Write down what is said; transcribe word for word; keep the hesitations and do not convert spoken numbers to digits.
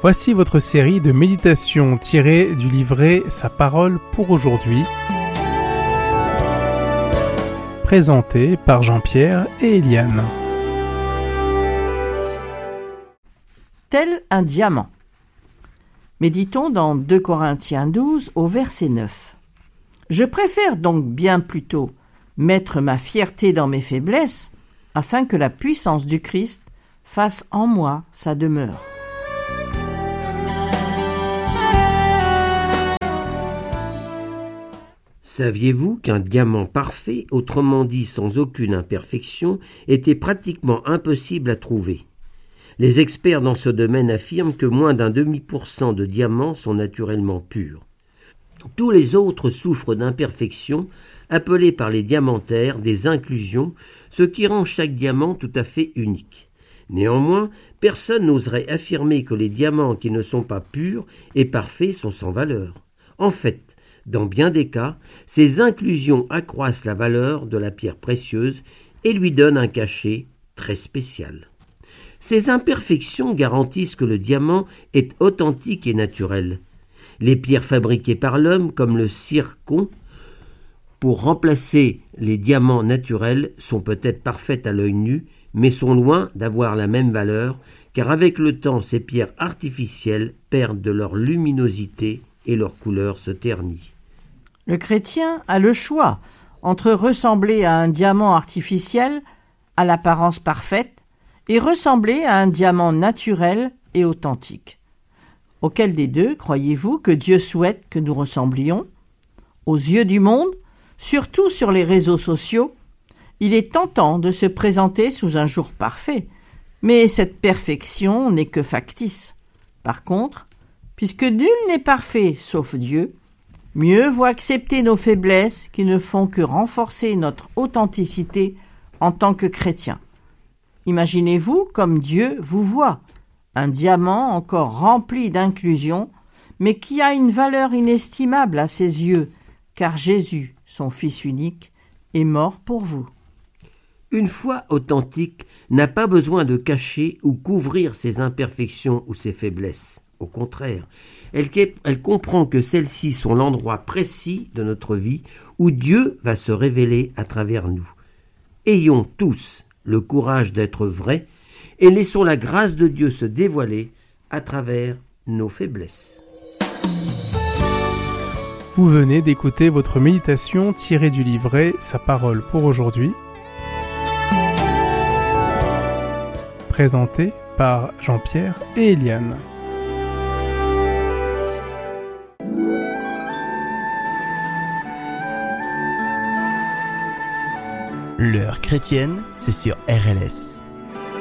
Voici votre série de méditations tirées du livret Sa parole pour aujourd'hui, présentée par Jean-Pierre et Eliane. Tel un diamant. Méditons dans deux Corinthiens douze au verset neuf. Je préfère donc bien plutôt mettre ma fierté dans mes faiblesses, afin que la puissance du Christ fasse en moi sa demeure. Saviez-vous qu'un diamant parfait, autrement dit sans aucune imperfection, était pratiquement impossible à trouver? Les experts dans ce domaine affirment que moins d'un demi pour cent de diamants sont naturellement purs. Tous les autres souffrent d'imperfections, appelées par les diamantaires des inclusions, ce qui rend chaque diamant tout à fait unique. Néanmoins, personne n'oserait affirmer que les diamants qui ne sont pas purs et parfaits sont sans valeur. En fait, dans bien des cas, ces inclusions accroissent la valeur de la pierre précieuse et lui donnent un cachet très spécial. Ces imperfections garantissent que le diamant est authentique et naturel. Les pierres fabriquées par l'homme, comme le zircon, pour remplacer les diamants naturels, sont peut-être parfaites à l'œil nu, mais sont loin d'avoir la même valeur, car avec le temps, ces pierres artificielles perdent de leur luminosité et leur couleur se ternit. Le chrétien a le choix entre ressembler à un diamant artificiel, à l'apparence parfaite, et ressembler à un diamant naturel et authentique. Auquel des deux croyez-vous que Dieu souhaite que nous ressemblions? Aux yeux du monde, surtout sur les réseaux sociaux, il est tentant de se présenter sous un jour parfait, mais cette perfection n'est que factice. Par contre, puisque nul n'est parfait sauf Dieu, mieux vaut accepter nos faiblesses qui ne font que renforcer notre authenticité en tant que chrétien. Imaginez-vous comme Dieu vous voit, un diamant encore rempli d'inclusion, mais qui a une valeur inestimable à ses yeux, car Jésus, son Fils unique, est mort pour vous. Une foi authentique n'a pas besoin de cacher ou couvrir ses imperfections ou ses faiblesses. Au contraire, elle, elle comprend que celles-ci sont l'endroit précis de notre vie où Dieu va se révéler à travers nous. Ayons tous le courage d'être vrais et laissons la grâce de Dieu se dévoiler à travers nos faiblesses. Vous venez d'écouter votre méditation tirée du livret Sa parole pour aujourd'hui, présentée par Jean-Pierre et Eliane. L'heure chrétienne, c'est sur R L S.